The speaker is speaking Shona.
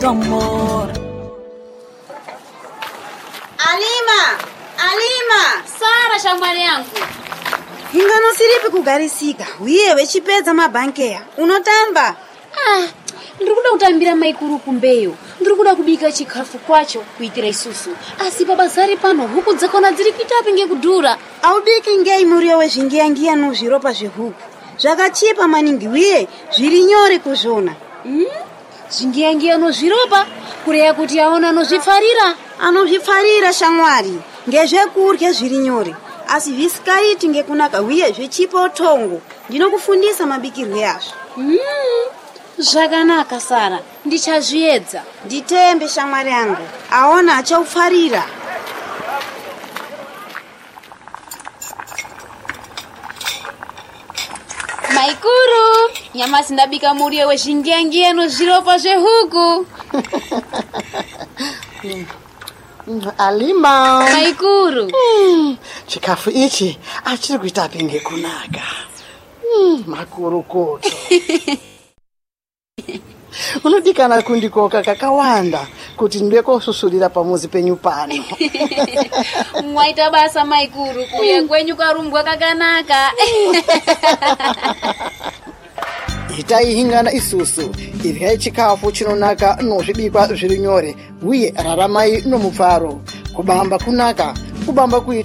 Amor. Alima. Sara shamwali yangu. Ingano siripi kugarisika. Uye wechipedza mabankeya. Unotamba? Ndikuda kutambira maikuru kumbeyo. Ndikuda kubika chikafu kwacho kuitira isusu. Asi babazari pano huku dzakona dziri kuitapi ngekudhura. Aubiki ngei muriyo wezvingiyangiya nozviropa zvehuku. Zvakachipa maningi uye zviri nyore kuzvona. Zvingiyangiya nozviropa kureya kuti aona nozvifarira. Anozvifarira shamwari. Ngezvekurya zviri nyore. Asi visikaiti ngekunaka uye zvichipa utongo. Ndinokufundisa mabikirwe azvo. Zvakanaka Sara, ndichazviedza. Nditembe shamwari yangu. Aona achaufarira. Maikuru, nyamasi ndabika muriyo wezvingiyangiya nozviropa zvehuku. Alima. Maikuru. Chikafu ichi achiri kuita penge kunaka. Makuru koto. Unodikana kundikoka kakawanda kuti ndiwe kosusurira pamuzi penyu pano. Mwaita basa Maikuru kuya kwenyu karumbwa kakanaka. Itai hingana isusu iryai chikafu chinonaka nozvibikwa zviri nyore uye raramai nomupfaro kubamba kunaka kubamba kuita